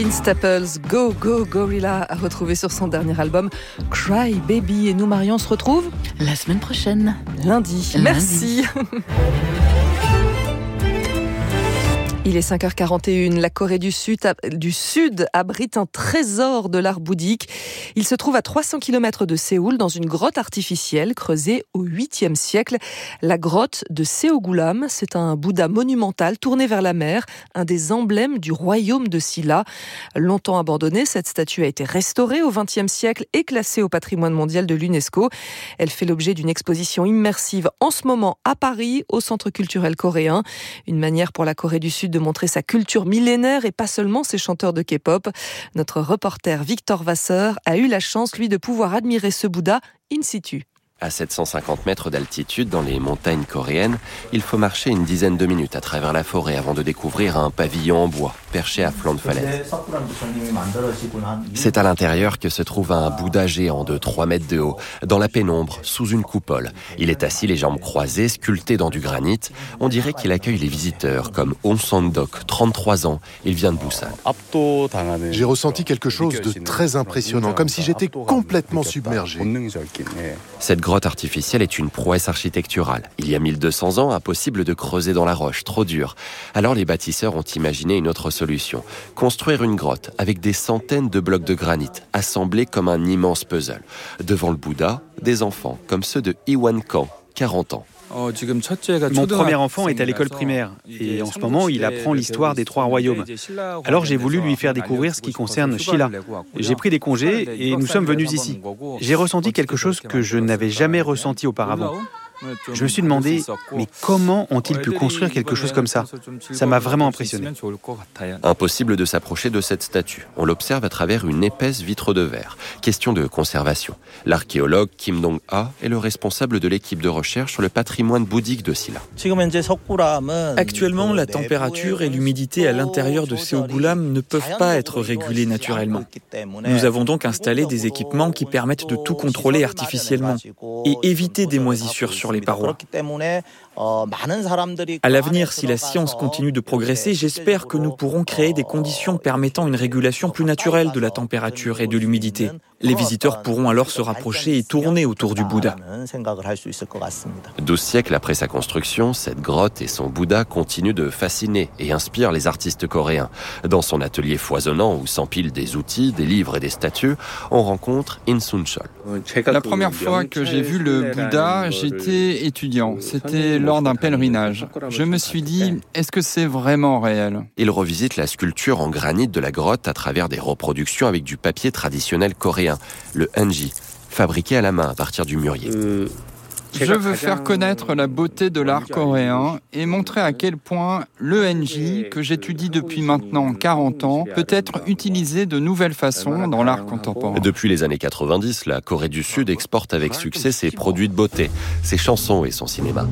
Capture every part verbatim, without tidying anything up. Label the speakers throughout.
Speaker 1: Staples, Go Go Gorilla, a retrouvé sur son dernier album Cry Baby. Et nous, Marion, on se retrouve
Speaker 2: la semaine prochaine.
Speaker 1: Lundi.
Speaker 2: Lundi.
Speaker 1: Merci. Il est cinq heures quarante et une. La Corée du Sud, du Sud abrite un trésor de l'art bouddhique. Il se trouve à trois cents kilomètres de Séoul, dans une grotte artificielle creusée au huitième siècle. La grotte de Seogulam, c'est un Bouddha monumental tourné vers la mer, un des emblèmes du royaume de Silla. Longtemps abandonnée, cette statue a été restaurée au vingtième siècle et classée au patrimoine mondial de l'UNESCO. Elle fait l'objet d'une exposition immersive en ce moment à Paris, au Centre culturel coréen. Une manière pour la Corée du Sud de montrer sa culture millénaire et pas seulement ses chanteurs de K-pop. Notre reporter Victor Vasseur a eu la chance, lui, de pouvoir admirer ce Bouddha in situ.
Speaker 3: À sept cent cinquante mètres d'altitude, dans les montagnes coréennes, il faut marcher une dizaine de minutes à travers la forêt avant de découvrir un pavillon en bois, perché à flanc de falaise. C'est à l'intérieur que se trouve un Bouddha géant de trois mètres de haut, dans la pénombre, sous une coupole. Il est assis, les jambes croisées, sculpté dans du granit. On dirait qu'il accueille les visiteurs, comme On Sang-dok, trente-trois ans. Il vient de Busan.
Speaker 4: J'ai ressenti quelque chose de très impressionnant, comme si j'étais complètement submergé.
Speaker 3: Cette grotte artificielle est une prouesse architecturale. Il y a mille deux cents ans, impossible de creuser dans la roche, trop dur. Alors les bâtisseurs ont imaginé une autre solution. Construire une grotte avec des centaines de blocs de granit, assemblés comme un immense puzzle. Devant le Bouddha, des enfants, comme ceux de Iwan Kang, quarante ans.
Speaker 5: Mon premier enfant est à l'école primaire et en ce moment il apprend l'histoire des trois royaumes. Alors j'ai voulu lui faire découvrir ce qui concerne Silla. J'ai pris des congés et nous sommes venus ici. J'ai ressenti quelque chose que je n'avais jamais ressenti auparavant. Je me suis demandé, mais comment ont-ils pu construire quelque chose comme ça ? Ça m'a vraiment impressionné.
Speaker 3: Impossible de s'approcher de cette statue. On l'observe à travers une épaisse vitre de verre. Question de conservation. L'archéologue Kim Dong-ha est le responsable de l'équipe de recherche sur le patrimoine bouddhique de Silla.
Speaker 6: Actuellement, la température et l'humidité à l'intérieur de Seogulam ne peuvent pas être régulées naturellement. Nous avons donc installé des équipements qui permettent de tout contrôler artificiellement et éviter des moisissures sur les parois. À l'avenir, si la science continue de progresser, j'espère que nous pourrons créer des conditions permettant une régulation plus naturelle de la température et de l'humidité. Les visiteurs pourront alors se rapprocher et tourner autour du Bouddha.
Speaker 3: Douze siècles après sa construction, cette grotte et son Bouddha continuent de fasciner et inspirent les artistes coréens. Dans son atelier foisonnant où s'empilent des outils, des livres et des statues, on rencontre In Sun-chol.
Speaker 7: La première fois que j'ai vu le Bouddha, j'étais étudiant. C'était lors d'un pèlerinage. Je me suis dit, est-ce que c'est vraiment réel ?
Speaker 3: Il revisite la sculpture en granit de la grotte à travers des reproductions avec du papier traditionnel coréen, le hanji, fabriqué à la main à partir du mûrier.
Speaker 7: Je veux faire connaître la beauté de l'art coréen et montrer à quel point le hanji, que j'étudie depuis maintenant quarante ans, peut être utilisé de nouvelles façons dans l'art contemporain.
Speaker 3: Depuis les années quatre-vingt-dix, la Corée du Sud exporte avec succès ses produits de beauté, ses chansons et son cinéma.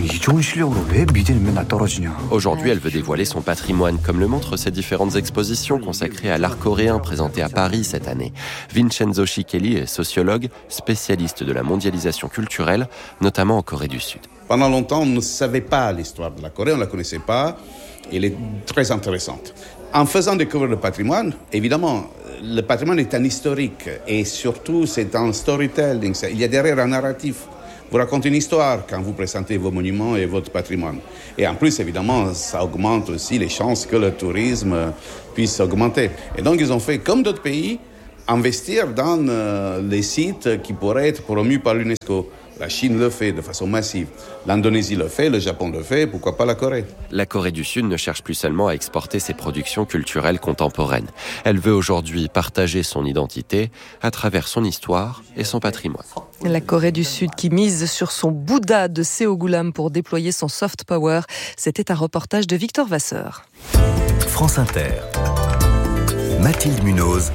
Speaker 3: Aujourd'hui, elle veut dévoiler son patrimoine, comme le montrent ses différentes expositions consacrées à l'art coréen présentées à Paris cette année. Vincenzo Schichelli est sociologue, spécialiste de la mondialisation culturelle, notamment en Corée du Sud.
Speaker 8: Pendant longtemps, on ne savait pas l'histoire de la Corée, on ne la connaissait pas. Elle est très intéressante. En faisant découvrir le patrimoine, évidemment, le patrimoine est un historique et surtout c'est un storytelling. Il y a derrière un narratif. Vous racontez une histoire quand vous présentez vos monuments et votre patrimoine. Et en plus, évidemment, ça augmente aussi les chances que le tourisme puisse augmenter. Et donc, ils ont fait comme d'autres pays, investir dans euh, les sites qui pourraient être promus par l'UNESCO. La Chine le fait de façon massive. L'Indonésie le fait, le Japon le fait, pourquoi pas la Corée ?
Speaker 3: La Corée du Sud ne cherche plus seulement à exporter ses productions culturelles contemporaines. Elle veut aujourd'hui partager son identité à travers son histoire et son patrimoine.
Speaker 1: La Corée du Sud qui mise sur son Bouddha de Seogulam pour déployer son soft power. C'était un reportage de Victor Vasseur.
Speaker 9: France Inter. Mathilde Munoz.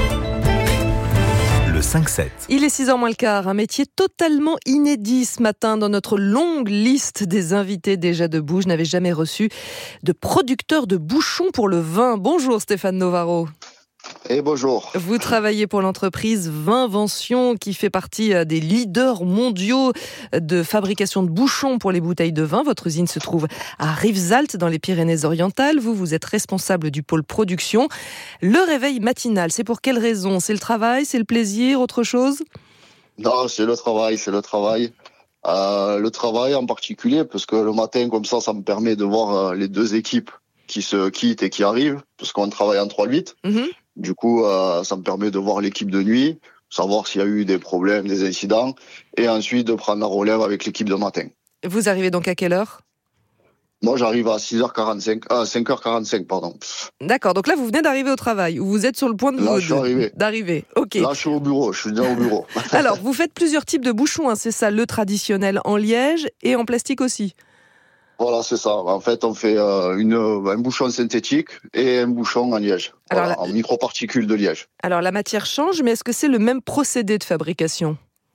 Speaker 9: cinq sept.
Speaker 1: Il est six heures moins le quart, un métier totalement inédit ce matin dans notre longue liste des invités déjà debout. Je n'avais jamais reçu de producteur de bouchons pour le vin. Bonjour Stéphane Novaro.
Speaker 2: Et bonjour.
Speaker 1: Vous travaillez pour l'entreprise Vinvention qui fait partie des leaders mondiaux de fabrication de bouchons pour les bouteilles de vin. Votre usine se trouve à Rivesaltes dans les Pyrénées-Orientales. Vous, vous êtes responsable du pôle production. Le réveil matinal, c'est pour quelle raison ? C'est le travail, c'est le plaisir, autre chose ?
Speaker 2: Non, c'est le travail, c'est le travail. Euh, le travail en particulier, parce que le matin, comme ça, ça me permet de voir euh, les deux équipes qui se quittent et qui arrivent, parce qu'on travaille en trois huit. Mm-hmm. Du coup, euh, ça me permet de voir l'équipe de nuit, savoir s'il y a eu des problèmes, des incidents, et ensuite de prendre la relève avec l'équipe de matin.
Speaker 1: Vous arrivez donc à quelle heure ?
Speaker 2: Moi, j'arrive à six heures quarante-cinq, euh, cinq heures quarante-cinq, pardon.
Speaker 1: D'accord, donc là, vous venez d'arriver au travail, ou vous êtes sur le point de
Speaker 2: là,
Speaker 1: vous,
Speaker 2: je suis arrivé.
Speaker 1: d'arriver. Ok.
Speaker 2: Là, je suis au bureau, je suis déjà au bureau.
Speaker 1: Alors, vous faites plusieurs types de bouchons, hein, c'est ça, le traditionnel en liège et en plastique aussi.
Speaker 2: Voilà, c'est ça. En fait, on fait euh, une, un bouchon synthétique et un bouchon en liège,
Speaker 1: Alors,
Speaker 2: voilà,
Speaker 1: la...
Speaker 2: en microparticules de liège.
Speaker 1: Alors, la matière change, mais est-ce que c'est le même procédé de fabrication ?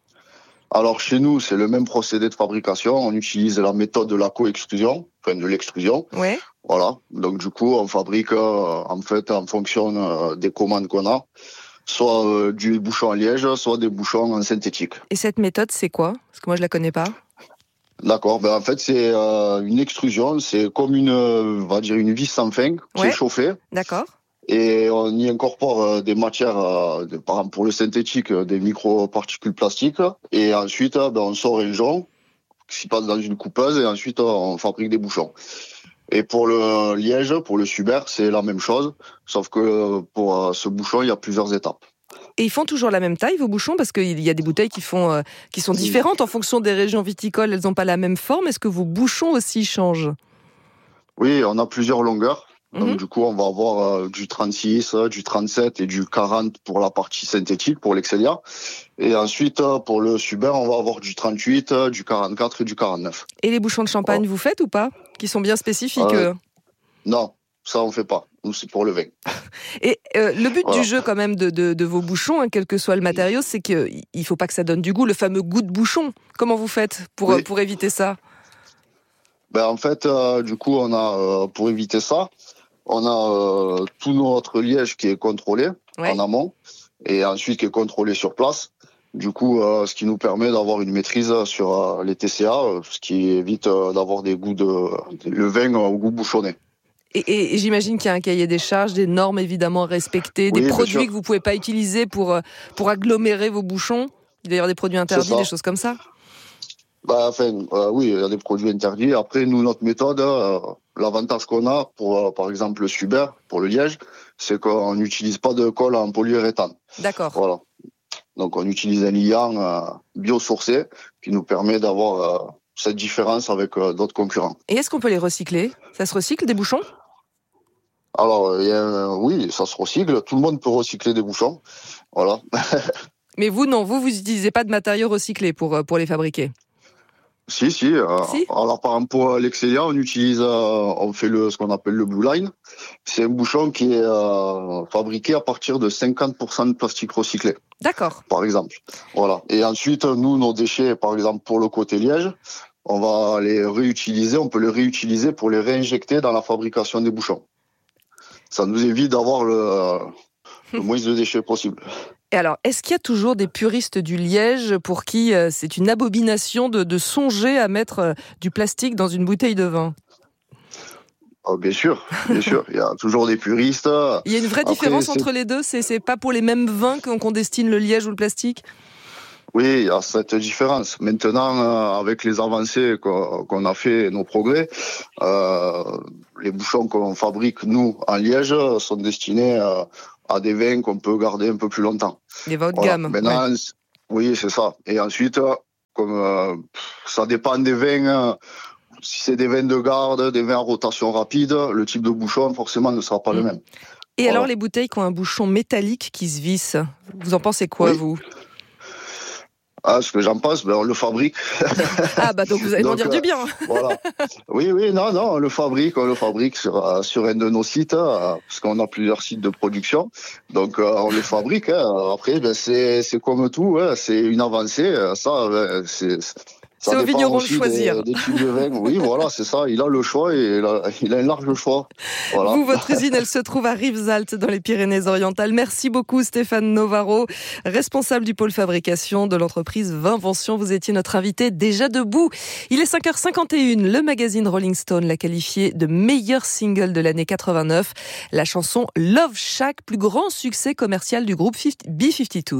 Speaker 2: Alors, chez nous, c'est le même procédé de fabrication. On utilise la méthode de la co-extrusion, enfin de l'extrusion.
Speaker 1: Ouais.
Speaker 2: Voilà. Donc, du coup, on fabrique, euh, en fait, en fonction euh, des commandes qu'on a, soit euh, du bouchon en liège, soit des bouchons en synthétique.
Speaker 1: Et cette méthode, c'est quoi ? Parce que moi, je la connais pas.
Speaker 2: D'accord. Ben, en fait, c'est euh, une extrusion. C'est comme une, euh, on va dire, une vis sans fin qui
Speaker 1: ouais.
Speaker 2: est chauffée.
Speaker 1: D'accord.
Speaker 2: Et on y incorpore euh, des matières, euh, de, par exemple pour le synthétique, euh, des microparticules plastiques. Et ensuite, euh, ben, on sort un jonc qui passe dans une coupeuse et ensuite euh, on fabrique des bouchons. Et pour le liège, pour le Suber, c'est la même chose, sauf que pour euh, ce bouchon, il y a plusieurs étapes.
Speaker 1: Et ils font toujours la même taille, vos bouchons ? Parce qu'il y a des bouteilles qui, font, euh, qui sont différentes en fonction des régions viticoles, elles n'ont pas la même forme. Est-ce que vos bouchons aussi changent ?
Speaker 2: Oui, on a plusieurs longueurs. Donc
Speaker 1: mmh.
Speaker 2: du coup, on va avoir euh, du trente-six, euh, du trente-sept et du quarante pour la partie synthétique, pour l'Excelia. Et ensuite, euh, pour le Suber, on va avoir du trente-huit, euh, du quarante-quatre et du quarante-neuf.
Speaker 1: Et les bouchons de champagne, oh. vous faites ou pas ? Qui sont bien spécifiques euh,
Speaker 2: Non, ça on fait pas. Nous, c'est pour le vin.
Speaker 1: Et euh, le but
Speaker 2: voilà.
Speaker 1: du jeu quand même de, de, de vos bouchons, hein, quel que soit le matériau, c'est qu'il ne faut pas que ça donne du goût, le fameux goût de bouchon. Comment vous faites pour, oui. pour éviter ça ?
Speaker 2: Ben, en fait, euh, du coup, on a, euh, pour éviter ça, on a euh, tout notre liège qui est contrôlé ouais. en amont et ensuite qui est contrôlé sur place. Du coup, euh, ce qui nous permet d'avoir une maîtrise sur euh, les T C A, euh, ce qui évite euh, d'avoir des goûts de, de le vin euh, au goût bouchonné.
Speaker 1: Et, et, et j'imagine qu'il y a un cahier des charges, des normes évidemment à respecter, des oui, produits que vous ne pouvez pas utiliser pour, pour agglomérer vos bouchons. Il y a d'ailleurs des produits interdits, des choses comme ça.
Speaker 2: Bah, enfin, euh, oui, il y a des produits interdits. Après, nous, notre méthode, euh, l'avantage qu'on a pour, euh, par exemple, le Suber, pour le liège, c'est qu'on n'utilise pas de colle en polyuréthane.
Speaker 1: D'accord.
Speaker 2: Voilà. Donc, on utilise un liant euh, biosourcé qui nous permet d'avoir euh, cette différence avec euh, d'autres concurrents.
Speaker 1: Et est-ce qu'on peut les recycler ? Ça se recycle, des bouchons ?
Speaker 2: Alors, euh, oui, ça se recycle. Tout le monde peut recycler des bouchons. Voilà.
Speaker 1: Mais vous, non, vous, vous n'utilisez pas de matériaux recyclés pour, pour les fabriquer ?
Speaker 2: Si, si. Euh,
Speaker 1: si.
Speaker 2: Alors, par exemple, pour l'Excelia, on utilise, euh, on fait le, ce qu'on appelle le Blue Line. C'est un bouchon qui est euh, fabriqué à partir de cinquante pour cent de plastique recyclé.
Speaker 1: D'accord.
Speaker 2: Par exemple. Voilà. Et ensuite, nous, nos déchets, par exemple, pour le côté liège, on va les réutiliser, on peut les réutiliser pour les réinjecter dans la fabrication des bouchons. Ça nous évite d'avoir le, le moins de déchets possible.
Speaker 1: Et alors, est-ce qu'il y a toujours des puristes du liège pour qui euh, c'est une abomination de, de songer à mettre euh, du plastique dans une bouteille de vin ?
Speaker 2: Oh, bien sûr, bien sûr. Il y a toujours des puristes.
Speaker 1: Il y a une vraie
Speaker 2: Après,
Speaker 1: différence
Speaker 2: c'est...
Speaker 1: entre les deux ? C'est, c'est pas pour les mêmes vins qu'on, qu'on destine le liège ou le plastique ?
Speaker 2: Oui, il y a cette différence. Maintenant, euh, avec les avancées qu'on, qu'on a fait, nos progrès, euh, les bouchons qu'on fabrique, nous, en liège, sont destinés euh, à des vins qu'on peut garder un peu plus longtemps.
Speaker 1: Des vins haut de
Speaker 2: voilà.
Speaker 1: gamme.
Speaker 2: Maintenant,
Speaker 1: ouais.
Speaker 2: Oui, c'est ça. Et ensuite, comme euh, ça dépend des vins, euh, si c'est des vins de garde, des vins à rotation rapide, le type de bouchon, forcément, ne sera pas mmh. le même.
Speaker 1: Et voilà. Alors, les bouteilles qui ont un bouchon métallique qui se visse, vous en pensez quoi, oui. vous ?
Speaker 2: Ah, ce que j'en pense, ben on le fabrique.
Speaker 1: Ah bah donc vous allez m'en dire euh, du bien.
Speaker 2: Voilà. Oui, oui, non, non, on le fabrique, on le fabrique sur sur un de nos sites, euh, parce qu'on a plusieurs sites de production. Donc euh, on le fabrique. Hein. Après, ben c'est c'est comme tout, hein, c'est une avancée. Ça, ben, c'est Ça
Speaker 1: c'est au vigneron de choisir.
Speaker 2: Des, des types de vin. Oui, voilà, c'est ça. Il a le choix et il a, il a un large choix. Voilà.
Speaker 1: Vous, votre usine, elle se trouve à Rivesaltes, dans les Pyrénées-Orientales. Merci beaucoup, Stéphane Novaro, responsable du pôle fabrication de l'entreprise Vinvention. Vous étiez notre invité déjà debout. Il est cinq heures cinquante et une. Le magazine Rolling Stone l'a qualifié de meilleur single de l'année quatre-vingt-neuf. La chanson Love Shack, plus grand succès commercial du groupe B cinquante-deux.